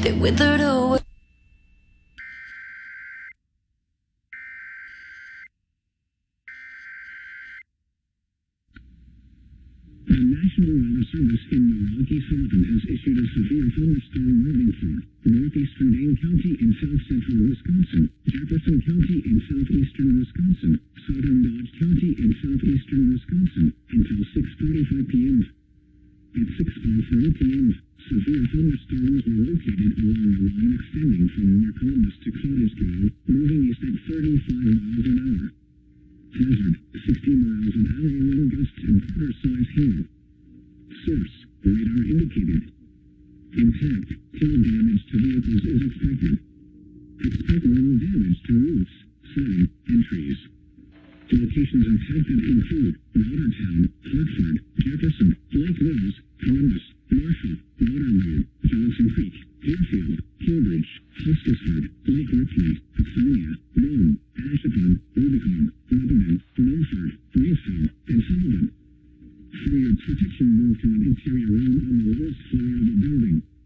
it withered away. The National Weather Service in Milwaukee, Wisconsin has issued a severe thunderstorm warning for northeastern Dane County in south central Wisconsin, Jefferson County in southeastern Wisconsin, southern Dodge County in southeastern Wisconsin, until 6:45 p.m. At 6:05 p.m., severe thunderstorms were located along a line extending from near Columbus to Cartersville, moving east at 35 miles an hour. Hazard, 60 miles an hour wind gusts and quarter-size hail. Source, radar indicated. Impact, hail damage to vehicles is expected. Expect little damage to roofs, siding, and trees. Locations affected include Watertown, Hartford, Jefferson, Lake Mills, Columbus, Marshall, Waterloo, Johnson Creek, Deerfield, Cambridge, Hustisford, Lake Ripley, Sonia, Rome, Ashton, Rubicon, Lebanon, Milford, Greenfield, and Sullivan. For your protection, move to an interior room on the lowest floor of the building.